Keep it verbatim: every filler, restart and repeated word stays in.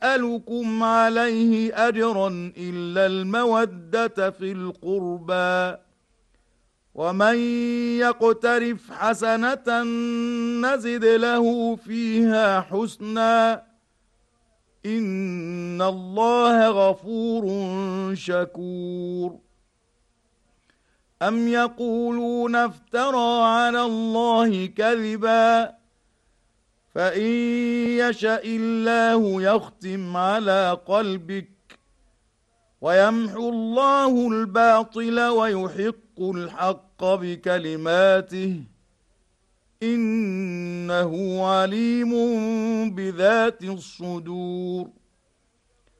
أسألكم عليه أجرا إلا المودة في القربى ومن يقترف حسنة نزد له فيها حسنا إن الله غفور شكور أم يقولون افترى على الله كذبا فإن يشأ الله يختم على قلبك ويمحو الله الباطل ويحق الحق بكلماته إنه عليم بذات الصدور